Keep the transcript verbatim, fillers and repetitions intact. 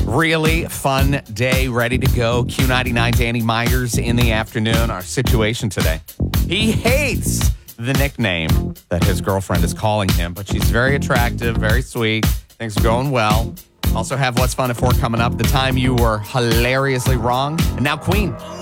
Really fun day, ready to go. Q ninety-nine, Danny Myers in the afternoon. Our situation today. He hates the nickname that his girlfriend is calling him, but she's very attractive, very sweet. Things are going well. Also have What's Fun at four coming up. The time you were hilariously wrong. And now Queen.